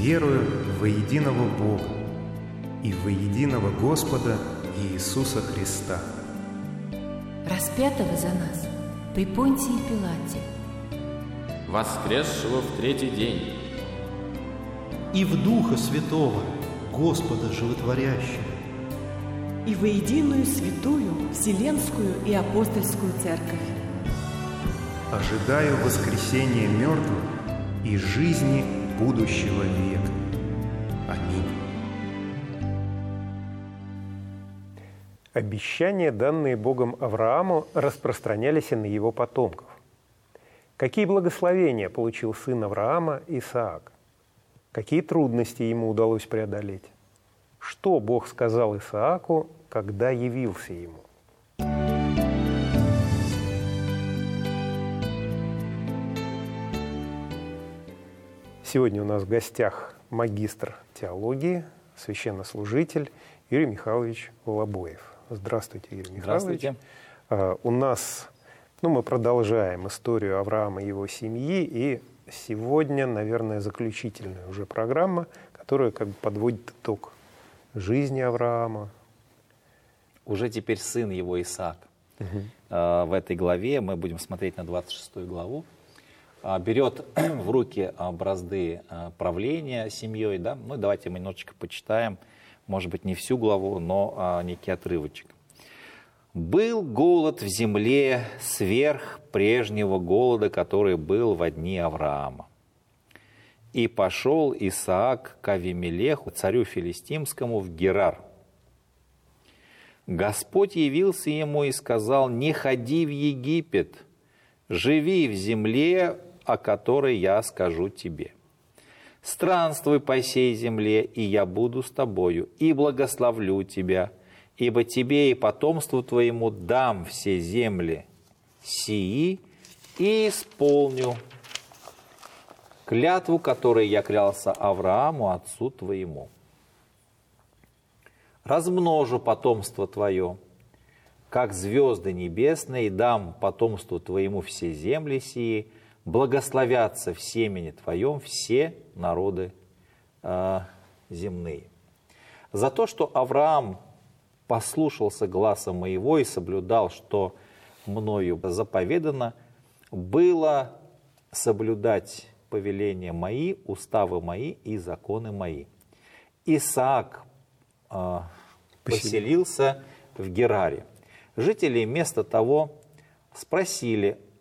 верую во единого Бога и во единого Господа Иисуса Христа, распятого за нас при Понтии Пилате, воскресшего в третий день, и в Духа Святого, Господа Животворящего, и во единую святую Вселенскую и Апостольскую Церковь. ожидаю воскресения мертвых и жизни будущего века. Аминь. Обещания, данные Богом Аврааму, распространялись и на его потомков. Какие благословения получил сын Авраама Исаак? Какие трудности ему удалось преодолеть? Что Бог сказал Исааку, когда явился ему? Сегодня у нас в гостях магистр теологии, священнослужитель Юрий Михайлович Волобоев. Здравствуйте, Юрий Михайлович. Здравствуйте. У нас, мы продолжаем историю Авраама и его семьи, и сегодня, наверное, заключительная уже программа, которая как бы подводит итог жизни Авраама. Уже теперь сын его Исаак. В этой главе мы будем смотреть на 26 главу. Берет в руки бразды правления семьей. Да? Давайте мы немножечко почитаем, может быть, не всю главу, но некий отрывочек. «Был голод в земле сверх прежнего голода, который был во дни Авраама. И пошел Исаак к Авимелеху, царю филистимскому, в Герар. Господь явился ему и сказал: не ходи в Египет, живи в земле, о которой я скажу тебе. Странствуй по сей земле, и я буду с тобою, и благословлю тебя, ибо тебе и потомству твоему дам все земли сии, и исполню клятву, которой я клялся Аврааму, отцу твоему. Размножу потомство твое, как звезды небесные, и дам потомству твоему все земли сии, благословятся в семени твоем все народы земные. За то, что Авраам послушался гласа моего и соблюдал, что мною заповедано, было соблюдать повеления мои, уставы мои и законы мои. Исаак поселился в Гераре. Жители вместо того спросили